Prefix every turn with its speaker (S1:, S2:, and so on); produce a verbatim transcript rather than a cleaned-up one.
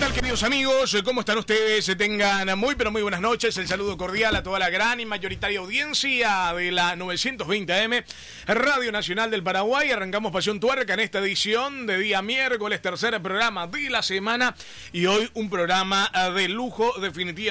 S1: tal, queridos amigos? ¿Cómo están ustedes? Tengan muy, pero muy buenas noches. El saludo cordial a toda la gran y mayoritaria audiencia de la novecientos veinte A M, Radio Nacional del Paraguay. Arrancamos Pasión Tuerca en esta edición de día miércoles, tercer programa de la semana. Y hoy un programa de lujo, definitivamente.